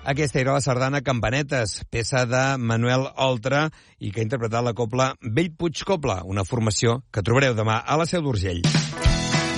Aquesta era la sardana Campanetes, peça de Manuel Oltra i que ha interpretat la cobla Bellpuig Cobla, una formació que trobareu demà a la Seu d'Urgell.